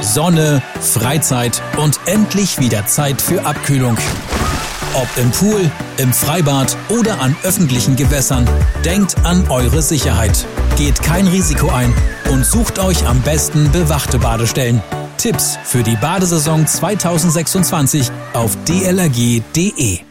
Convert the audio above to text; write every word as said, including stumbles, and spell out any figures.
Sonne, Freizeit und endlich wieder Zeit für Abkühlung. Ob im Pool, im Freibad oder an öffentlichen Gewässern, denkt an eure Sicherheit. Geht kein Risiko ein und sucht euch am besten bewachte Badestellen. Tipps für die Badesaison zwanzig sechsundzwanzig auf d l r g punkt d e.